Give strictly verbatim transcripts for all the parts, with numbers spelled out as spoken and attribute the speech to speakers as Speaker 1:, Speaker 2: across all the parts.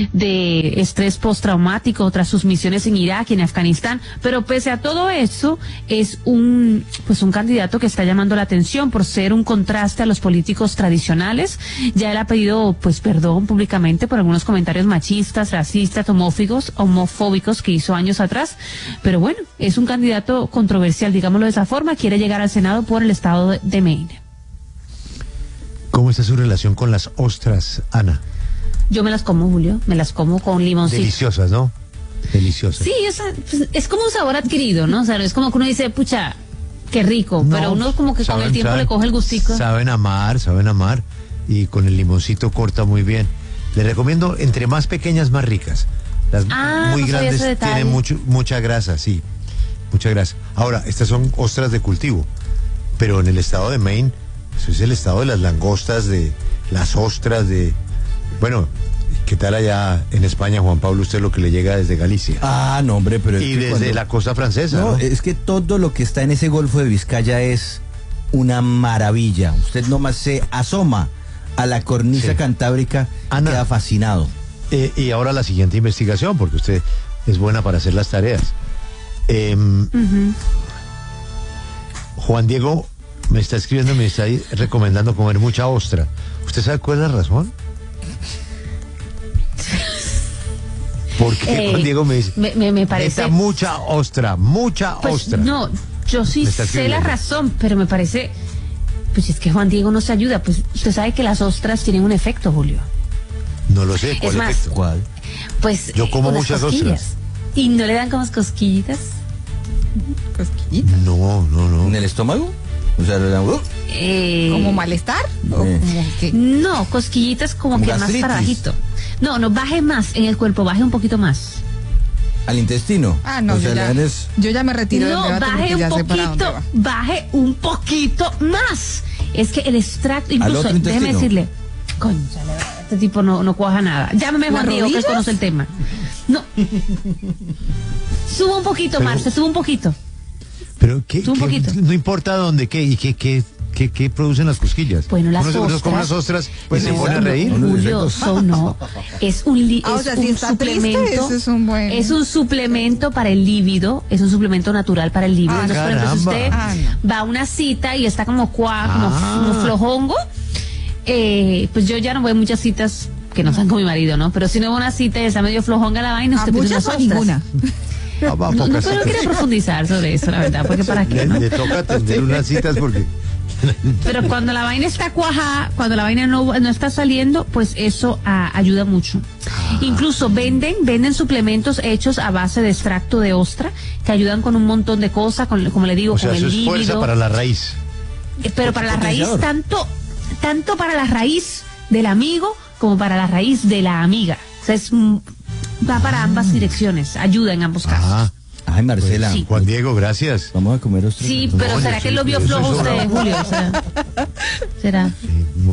Speaker 1: de estrés postraumático tras sus misiones en Irak y en Afganistán, pero pese a todo eso, es un, pues un candidato que está llamando la atención por ser un contraste a los políticos tradicionales. Ya él ha pedido, pues, perdón públicamente por algunos comentarios machistas, racistas, homófobos, homofóbicos que hizo años atrás, pero bueno, es un candidato controversial, digámoslo de esa forma, quiere llegar al Senado por el estado de, de Maine.
Speaker 2: ¿Cómo está su relación con las ostras, Ana?
Speaker 1: Yo me las como, Julio, me las como con limoncito.
Speaker 2: Deliciosas, ¿no? Deliciosas.
Speaker 1: Sí, o sea, pues, es como un sabor adquirido, ¿no? O sea, es como que uno dice, pucha, qué rico, no, pero uno como que saben, con el tiempo saben, le coge el gustico.
Speaker 2: Saben amar, saben amar, y con el limoncito corta muy bien. Les recomiendo, entre más pequeñas, más ricas. Las
Speaker 1: ah,
Speaker 2: muy
Speaker 1: no
Speaker 2: grandes tienen mucho, mucha grasa, sí, mucha grasa. Ahora, estas son ostras de cultivo, pero en el estado de Maine, eso es el estado de las langostas, de las ostras, de... Bueno, ¿qué tal allá en España, Juan Pablo, usted lo que le llega desde Galicia?
Speaker 3: Ah, no, hombre, pero... Es
Speaker 2: y
Speaker 3: que
Speaker 2: desde
Speaker 3: cuando...
Speaker 2: la costa francesa,
Speaker 3: no,
Speaker 2: ¿no?
Speaker 3: Es que todo lo que está en ese Golfo de Vizcaya es una maravilla. Usted nomás se asoma a la cornisa sí. cantábrica y
Speaker 2: Ana,
Speaker 3: queda fascinado.
Speaker 2: Eh, y ahora la siguiente investigación, porque usted es buena para hacer las tareas. Eh, uh-huh. Juan Diego me está escribiendo, me está recomendando comer mucha ostra. ¿Usted sabe cuál es la razón? Porque eh, Juan Diego me dice,
Speaker 1: me, me, me parece
Speaker 2: mucha ostra, mucha
Speaker 1: pues,
Speaker 2: ostra.
Speaker 1: No, yo sí sé la razón, pero me parece, pues es que Juan Diego no se ayuda. Pues usted sabe que las ostras tienen un efecto, Julio.
Speaker 2: No lo sé, ¿cuál
Speaker 1: es más,
Speaker 2: efecto?
Speaker 3: ¿Cuál?
Speaker 1: Pues
Speaker 2: yo como muchas
Speaker 1: cosquillas.
Speaker 2: ostras.
Speaker 1: ¿Y no le dan como cosquillitas?
Speaker 4: ¿Cosquillitas?
Speaker 2: No, no, no.
Speaker 3: ¿En el estómago? O sea, uh,
Speaker 1: eh,
Speaker 4: ¿como malestar?
Speaker 3: Eh.
Speaker 4: ¿O como qué?
Speaker 1: No, cosquillitas como, como que gastritis. Más para bajito. No, no, baje más en el cuerpo, baje un poquito más.
Speaker 3: ¿Al intestino?
Speaker 4: Ah, no,
Speaker 3: o
Speaker 4: yo,
Speaker 3: sea,
Speaker 4: ya,
Speaker 3: eres...
Speaker 4: yo ya me retiro
Speaker 1: no,
Speaker 4: del debate porque ya sé para dónde va.
Speaker 1: Baje un poquito más. Es que el extracto, incluso, déjeme decirle, cónchale, este tipo no, no cuaja nada. Llámeme Juan Diego, que él conoce el tema. No. Suba un poquito, pero, Marce, suba un poquito.
Speaker 2: Pero qué,
Speaker 1: un
Speaker 2: qué
Speaker 1: poquito.
Speaker 2: No importa dónde, qué, y qué, qué, qué, qué producen las cosquillas.
Speaker 1: Bueno, las
Speaker 2: uno
Speaker 1: ostras.
Speaker 2: Se come las ostras pues y se pone a
Speaker 1: no,
Speaker 2: reír.
Speaker 1: Julio, so no. Es un, li,
Speaker 4: ah,
Speaker 1: es
Speaker 4: o sea,
Speaker 1: un
Speaker 4: si está
Speaker 1: suplemento.
Speaker 4: Triste, eso es un buen.
Speaker 1: Es un suplemento para el líbido, es un suplemento natural para el líbido.
Speaker 4: Ah,
Speaker 1: Entonces, por ejemplo, si usted
Speaker 4: ah, no.
Speaker 1: va a una cita y está como cuá, como,
Speaker 2: ah.
Speaker 1: como flojongo, eh, pues yo ya no voy a muchas citas que no sean con mi marido, ¿no? Pero si no voy a una cita y está medio flojonga la vaina, usted
Speaker 4: ¿A
Speaker 1: pide
Speaker 4: muchas
Speaker 1: unas
Speaker 4: o ninguna?
Speaker 2: Ah, va,
Speaker 1: no, no, pero no quiero profundizar sobre eso, la verdad, porque para qué,
Speaker 2: le,
Speaker 1: ¿no?
Speaker 2: le toca atender unas citas porque...
Speaker 1: Pero cuando la vaina está cuajada, cuando la vaina no, no está saliendo, pues eso a, ayuda mucho. Ah. Incluso venden, venden suplementos hechos a base de extracto de ostra, que ayudan con un montón de cosas, con, como le digo,
Speaker 2: o sea,
Speaker 1: con
Speaker 2: eso
Speaker 1: el
Speaker 2: es
Speaker 1: líbido.
Speaker 2: fuerza para la raíz.
Speaker 1: Eh, pero para la raíz, tanto, tanto para la raíz del amigo como para la raíz de la amiga. O sea, es, va para ambas direcciones, ayuda en ambos casos.
Speaker 2: Ah.
Speaker 3: Ay, Marcela.
Speaker 1: Sí.
Speaker 2: Juan Diego, gracias.
Speaker 3: Vamos a comer ostras.
Speaker 1: Sí, pero no, ¿será que lo vio flojo usted, Julio? O sea, ¿será?
Speaker 2: Sí,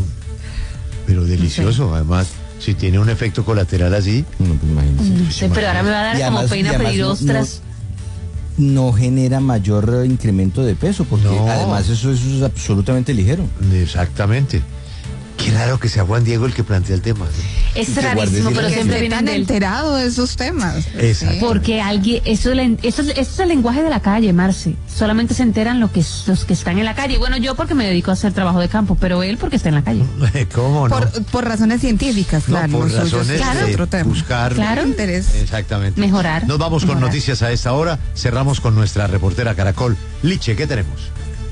Speaker 2: pero delicioso, no sé. Además, si tiene un efecto colateral así.
Speaker 3: No, pues imagínese.
Speaker 1: No sé, pero ahora me va a dar
Speaker 3: y
Speaker 1: como
Speaker 3: además,
Speaker 1: pena pedir
Speaker 3: no,
Speaker 1: ostras.
Speaker 3: No, no genera mayor incremento de peso, porque
Speaker 2: no.
Speaker 3: además eso, eso es absolutamente ligero.
Speaker 2: Exactamente. Qué raro que sea Juan Diego el que plantea el tema, ¿no?
Speaker 1: Es rarísimo, pero siempre vienen
Speaker 4: tan enterado de esos temas.
Speaker 2: Exacto.
Speaker 1: Porque alguien, eso, eso, eso es el lenguaje de la calle, Marce. Solamente se enteran lo que, los que están en la calle. Bueno, yo porque me dedico a hacer trabajo de campo, pero él porque está en la calle.
Speaker 2: ¿Cómo no?
Speaker 4: Por, por razones científicas, claro.
Speaker 2: No, por razones de
Speaker 1: claro.
Speaker 4: otro tema.
Speaker 2: buscar
Speaker 1: claro.
Speaker 4: interés.
Speaker 2: Exactamente.
Speaker 1: Mejorar.
Speaker 2: Nos vamos con
Speaker 1: mejorar.
Speaker 2: noticias a esta hora. Cerramos con nuestra reportera Caracol. Liche, ¿qué tenemos?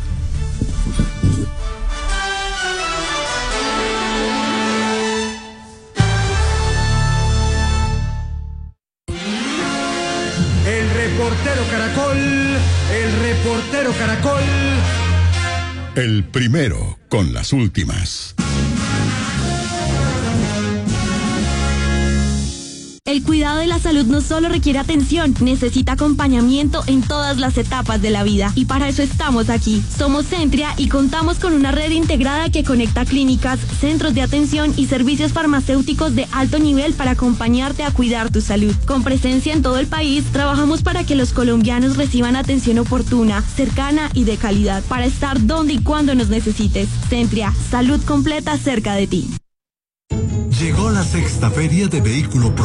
Speaker 5: El reportero Caracol, el reportero Caracol.
Speaker 6: El primero con las últimas.
Speaker 7: El cuidado de la salud no solo requiere atención, necesita acompañamiento en todas las etapas de la vida. Y para eso estamos aquí. Somos Centria y contamos con una red integrada que conecta clínicas, centros de atención y servicios farmacéuticos de alto nivel para acompañarte a cuidar tu salud. Con presencia en todo el país, trabajamos para que los colombianos reciban atención oportuna, cercana y de calidad, para estar donde y cuando nos necesites. Centria, salud completa cerca de ti.
Speaker 8: Llegó la sexta feria de vehículo